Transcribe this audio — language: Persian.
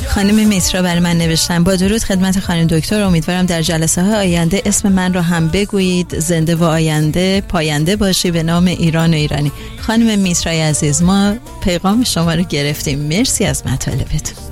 خانم میترا برای من نوشتن: با درود خدمت خانم دکتر، امیدوارم در جلسه های آینده اسم من رو هم بگویید. زنده و آینده پاینده باشی به نام ایران و ایرانی. خانم میترای عزیز، ما پیغام شما رو گرفتیم، مرسی از مطالبتون.